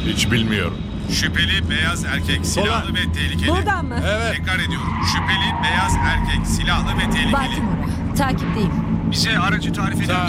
Hiç bilmiyorum. Şüpheli beyaz erkek silahlı ve tehlikeli. Buradan mı? Evet. Tekrar ediyorum. Şüpheli beyaz erkek silahlı ve tehlikeli. Baltimore'a. Takipteyim. Bize aracı tarif eder